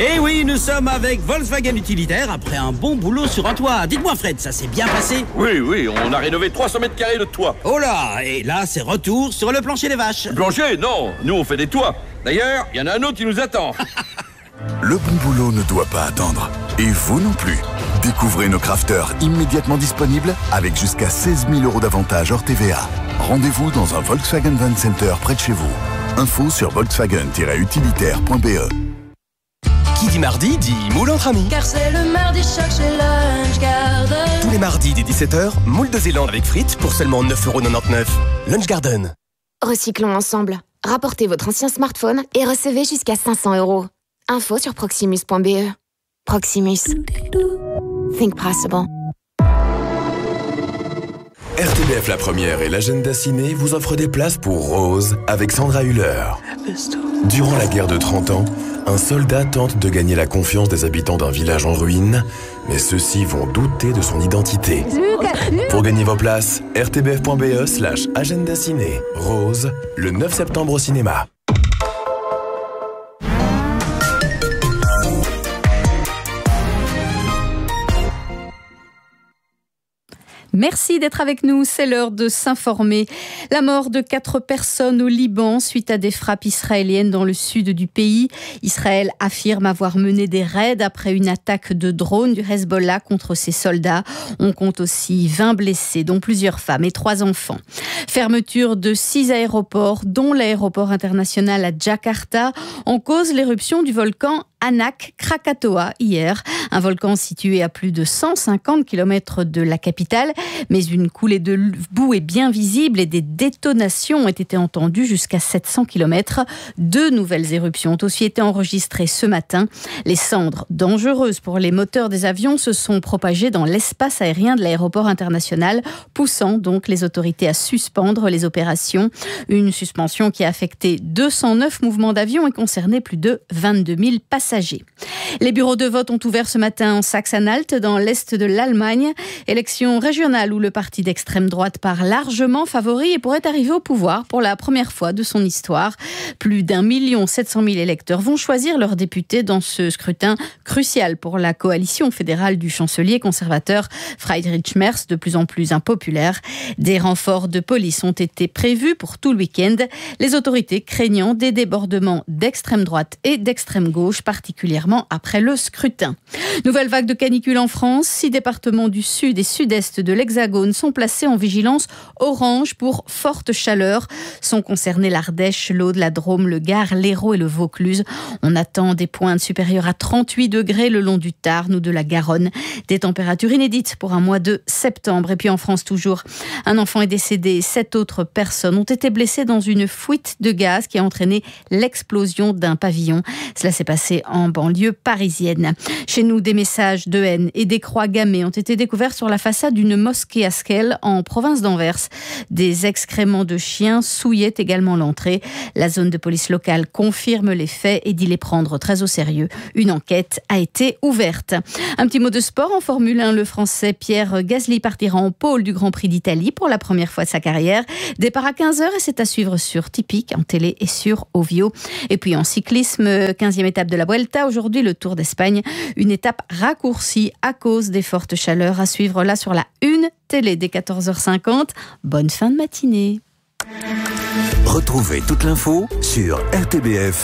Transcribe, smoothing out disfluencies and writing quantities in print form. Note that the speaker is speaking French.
Et oui, nous sommes avec Volkswagen Utilitaire après un bon boulot sur un toit. Dites-moi Fred, ça s'est bien passé? Oui, on a rénové 300 mètres carrés de toit. Oh là, et là c'est retour sur le plancher des vaches. Le plancher? Non, nous on fait des toits. D'ailleurs, il y en a un autre qui nous attend. Le bon boulot ne doit pas attendre. Et vous non plus. Découvrez nos crafters immédiatement disponibles avec jusqu'à 16 000 € d'avantages hors TVA. Rendez-vous dans un Volkswagen Van Center près de chez vous. Info sur volkswagen-utilitaire.be. Qui dit mardi dit moule entre amis. Car c'est le mardi choc chez Lunch Garden. Tous les mardis dès 17h, moule de Zélande avec frites pour seulement 9,99 €. Lunch Garden. Recyclons ensemble. Rapportez votre ancien smartphone et recevez jusqu'à 500 €. Info sur proximus.be. Proximus. Think possible. RTBF La Première et l'agenda ciné vous offrent des places pour Rose avec Sandra Hüller. Durant la guerre de 30 ans, un soldat tente de gagner la confiance des habitants d'un village en ruine, mais ceux-ci vont douter de son identité. Pour gagner vos places, rtbf.be/agenda ciné. Rose, le 9 septembre au cinéma. Merci d'être avec nous, c'est l'heure de s'informer. La mort de 4 personnes au Liban suite à des frappes israéliennes dans le sud du pays. Israël affirme avoir mené des raids après une attaque de drone du Hezbollah contre ses soldats. On compte aussi 20 blessés, dont plusieurs femmes et 3 enfants. Fermeture de 6 aéroports, dont l'aéroport international à Jakarta, en cause l'éruption du volcan Anak Krakatoa hier, un volcan situé à plus de 150 km de la capitale, mais une coulée de boue est bien visible et des détonations ont été entendues jusqu'à 700 km. 2 nouvelles éruptions ont aussi été enregistrées ce matin. Les cendres, dangereuses pour les moteurs des avions, se sont propagées dans l'espace aérien de l'aéroport international, poussant donc les autorités à suspendre les opérations. Une suspension qui a affecté 209 mouvements d'avions et concerné plus de 22 000 passagers. Les bureaux de vote ont ouvert ce matin en Saxe-Anhalt, dans l'est de l'Allemagne. Élection régionale où le parti d'extrême droite part largement favori et pourrait arriver au pouvoir pour la première fois de son histoire. Plus d'1 700 000 électeurs vont choisir leurs députés dans ce scrutin crucial pour la coalition fédérale du chancelier conservateur Friedrich Merz, de plus en plus impopulaire. Des renforts de police ont été prévus pour tout le week-end, les autorités craignant des débordements d'extrême droite et d'extrême gauche, particulièrement après le scrutin. Nouvelle vague de canicule en France. 6 départements du sud et sud-est de l'Hexagone sont placés en vigilance orange pour forte chaleur. Sont concernés l'Ardèche, l'Aude, la Drôme, le Gard, l'Hérault et le Vaucluse. On attend des pointes supérieures à 38 degrés le long du Tarn ou de la Garonne. Des températures inédites pour un mois de septembre. Et puis en France toujours, un enfant est décédé. 7 autres personnes ont été blessées dans une fuite de gaz qui a entraîné l'explosion d'un pavillon. Cela s'est passé en banlieue parisienne. Chez nous, des messages de haine et des croix gammées ont été découverts sur la façade d'une mosquée à Skell, en province d'Anvers. Des excréments de chiens souillaient également l'entrée. La zone de police locale confirme les faits et dit les prendre très au sérieux. Une enquête a été ouverte. Un petit mot de sport en Formule 1. Le Français Pierre Gasly partira en pôle du Grand Prix d'Italie pour la première fois de sa carrière. Départ à 15h et c'est à suivre sur Tipeee, en télé et sur Ovio. Et puis en cyclisme, 15e étape de la Vuelta. Aujourd'hui, le Tour d'Espagne. Une étape raccourcie à cause des fortes chaleurs. À suivre là sur la une télé dès 14h50. Bonne fin de matinée. Retrouvez toute l'info sur RTBF.